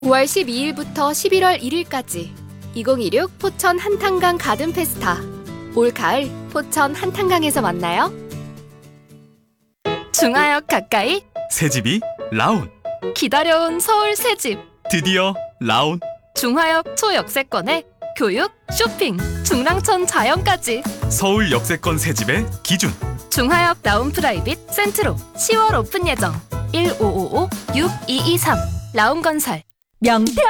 9월 12일부터 11월 1일까지 2026 포천 한탄강 가든 페스타. 올 가을 포천 한탄강에서 만나요. 중하역 가까이 새집이 라온. 기다려온 서울 새집. 드디어 라온. 중하역 초역세권에 교육, 쇼핑, 중랑천 자연까지. 서울 역세권 새집의 기준. 중하역 라온 프라이빗 센트로 10월 오픈 예정. 1555-6223 라온건설. 명태